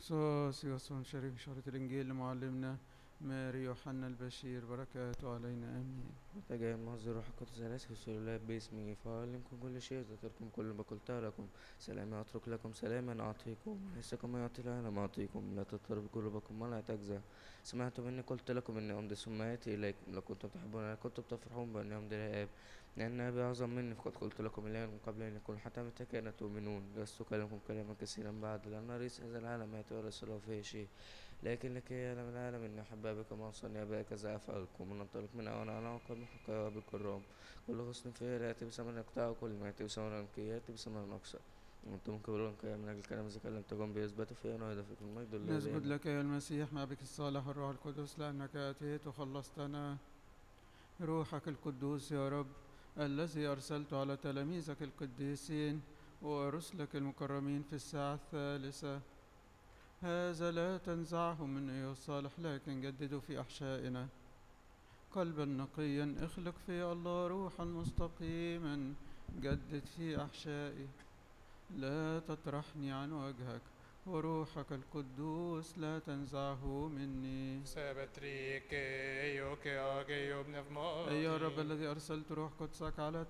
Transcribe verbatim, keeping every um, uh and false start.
صوص يوصون شريف شهرة الإنجيل لمعلمنا ماري يوحنا البشير، بركاته علينا آمين. وتجاهل مصدر روح القدس الاسك رسول الله باسمه فأعلمكم كل شيء ذكركم كل ما قلته لكم. سلاما أترك لكم، سلاما أعطيكم، ليس كما يعطي العالم أعطيكم. لا تضطرب قلوبكم ولا تجزع. سمعتم إني قلت لكم إني أمضي ثم آتي إليكم. لو كنتم تحبون لكنتم تفرحون بأني أمضي إلى الآب، لأن أبي أعظم مني. فقد قلت لكم الآن من قبل أن يكون حتى متى كان تؤمنون. لست أكلمكم كلاما كثيرا بعد، لأن رئيس هذا العالم يأتي وليس له فيه شيء. لكن لكي يعلم العالم إني أحب أبي كما أوصاني أبي كذا أفعلكم. وننطلق من أول على عقب محقا بالكرام. كل غصن فيه لا يأتي بثمن يقطعه، كل ما يأتي بثمن كي يأتي بثمن أكثر. وأنتم كبرون كي من أجل الكلام إذا كلمتكم بيثبتوا فيه أنا ويدفعكم المجد لله نسجد دائما. لك يا المسيح مع بك الصالح والروح القدس، لأنك أتيت وخلصتنا. روحك القدوس يا رب، الذي أرسلت على تلاميذك القديسين ورسلك المكرمين في الساعة الثالثة، هذا لا تنزعه من أيها الصالح، لكن جددوا في أحشائنا قلبا نقيا. اخلق في الله روحا مستقيما، جدد في أحشائي. لا تطرحني عن وجهك، وروحك القدوس لا تنزعه مني. Sebetrike, io che age io أيها الرب pneumati. الذي أرسلت روح قدسك على